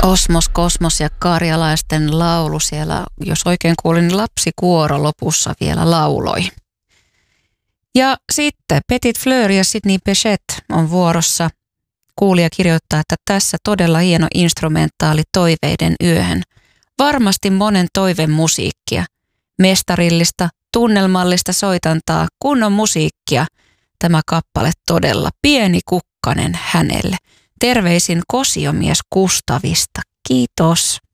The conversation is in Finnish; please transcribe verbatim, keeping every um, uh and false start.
Osmos, Kosmos ja karjalaisten laulu siellä, jos oikein kuulin, niin lapsikuoro lopussa vielä lauloi. Ja sitten Petit Fleur ja Sidney Bechet on vuorossa. Kuulija kirjoittaa, että tässä todella hieno instrumentaali toiveiden yöhön. Varmasti monen toiveen musiikkia. Mestarillista, tunnelmallista soitantaa, kunnon musiikkia. Tämä kappale todella pieni kukkanen hänelle. Terveisin kosiomies Kustavista. Kiitos.